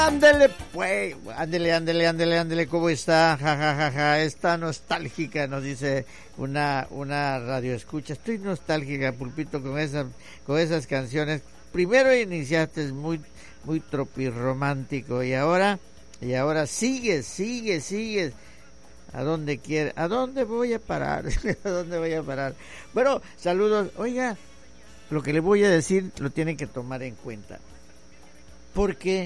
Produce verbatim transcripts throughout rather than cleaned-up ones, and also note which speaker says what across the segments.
Speaker 1: Ándele, pues, ándele, ándele, ándele, ándele, ¿cómo está? Ja, ja, ja, ja, está nostálgica, nos dice una, una radio escucha. Estoy nostálgica, Pulpito, con esas, con esas canciones. Primero iniciaste muy, muy tropirromántico y ahora, y ahora sigues, sigues, sigues. ¿A dónde quiere? ¿A dónde voy a parar? ¿A dónde voy a parar? Bueno, saludos. Oiga, lo que le voy a decir lo tienen que tomar en cuenta. Porque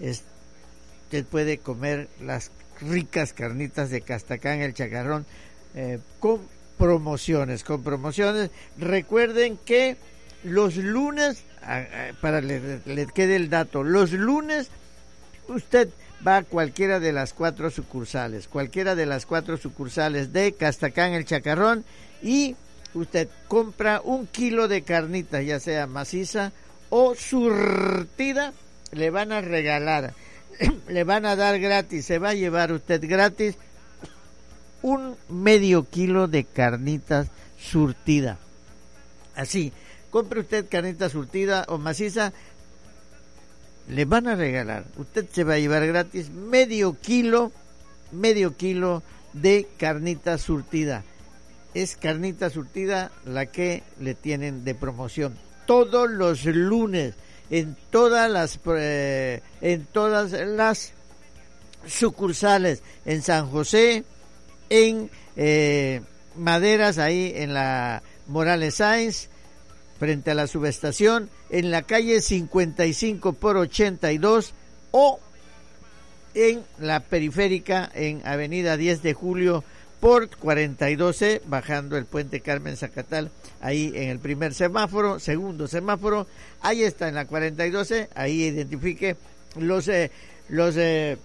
Speaker 1: usted puede comer las ricas carnitas de Castacán, el Chacarrón, eh, con promociones, con promociones. Recuerden que los lunes, para que le, le quede el dato, los lunes usted va a cualquiera de las cuatro sucursales, cualquiera de las cuatro sucursales de Castacán, el Chacarrón, y usted compra un kilo de carnitas, ya sea maciza o surtida, le van a regalar, le van a dar gratis, se va a llevar usted gratis un medio kilo de carnitas surtida. Así, compre usted carnita surtida o maciza, le van a regalar, usted se va a llevar gratis medio kilo, medio kilo de carnita surtida. Es carnita surtida la que le tienen de promoción todos los lunes en todas las eh, en todas las sucursales, en San José, en eh, Maderas, ahí en la Morales Sáenz, frente a la subestación, en la calle cincuenta y cinco por ochenta y dos, o en la periférica, en avenida diez de julio por cuarenta y dos C, bajando el puente Carmen Zacatal, ahí en el primer semáforo, segundo semáforo, ahí está en la cuarenta y dos C, ahí identifique los eh, los eh,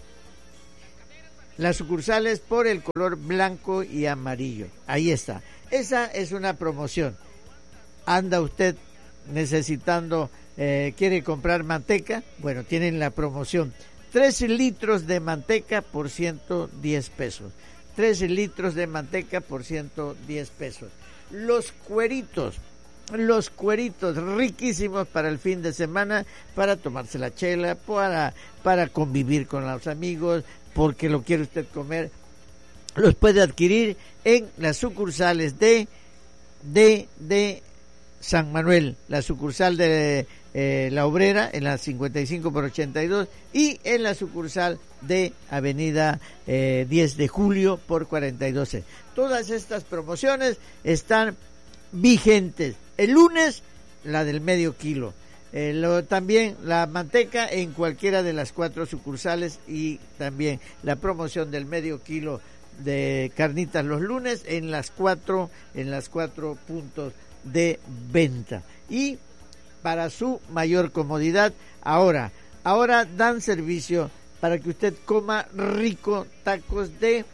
Speaker 1: las sucursales por el color blanco y amarillo, ahí está. Esa es una promoción. Anda usted necesitando, eh, quiere comprar manteca, bueno, tienen la promoción, tres litros de manteca por ciento diez pesos. tres litros de manteca por ciento diez pesos. Los cueritos, los cueritos riquísimos para el fin de semana, para tomarse la chela, para, para convivir con los amigos, porque lo quiere usted comer, los puede adquirir en las sucursales de, de, de San Manuel, la sucursal de eh, La Obrera, en la cincuenta y cinco por ochenta y dos, y en la sucursal de avenida eh, diez de julio por cuarenta y dos C. Todas estas promociones están vigentes. El lunes, la del medio kilo. Eh, lo, también la manteca en cualquiera de las cuatro sucursales, y también la promoción del medio kilo de carnitas los lunes en las cuatro, en las cuatro puntos de venta. Y para su mayor comodidad, ahora, ahora dan servicio para que usted coma rico tacos de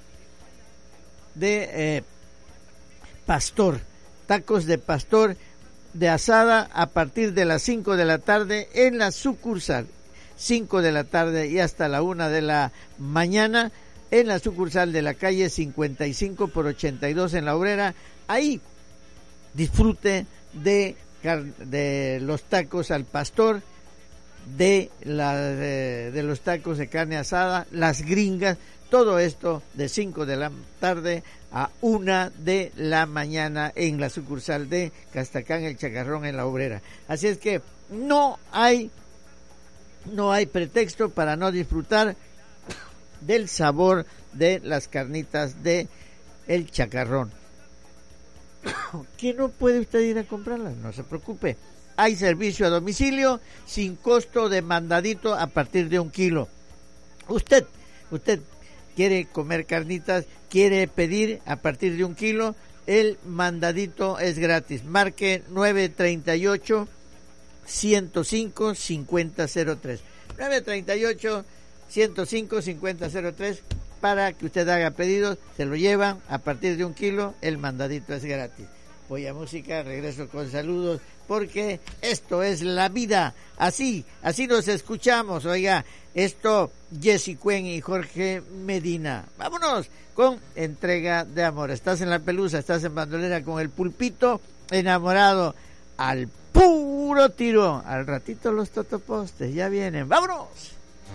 Speaker 1: de eh, pastor, tacos de pastor de asada a partir de las cinco de la tarde en la sucursal, cinco de la tarde y hasta la una de la mañana en la sucursal de la calle cincuenta y cinco por ochenta y dos en La Obrera. Ahí disfrute de, de los tacos al pastor, de, la, de, de los tacos de carne asada, las gringas, todo esto de cinco de la tarde a una de la mañana en la sucursal de Castacán, el Chacarrón, en La Obrera. Así es que no hay, no hay pretexto para no disfrutar del sabor de las carnitas de el Chacarrón. ¿Que no puede usted ir a comprarlas? No se preocupe. Hay servicio a domicilio sin costo de mandadito a partir de un kilo. Usted, usted quiere comer carnitas, quiere pedir a partir de un kilo, el mandadito es gratis. Marque nueve treinta y ocho, ciento cinco, cincuenta cero tres. nueve treinta y ocho, ciento cinco, cincuenta cero tres para que usted haga pedidos, se lo llevan a partir de un kilo, el mandadito es gratis. Voy a música, regreso con saludos, porque esto es la vida, así, así nos escuchamos. Oiga, esto, Jessy Cuen y Jorge Medina. Vámonos con Entrega de Amor. Estás en La Pelusa, estás en Bandolera con el Pulpito, enamorado al puro tiro. Al ratito los totopostes, ya vienen, vámonos.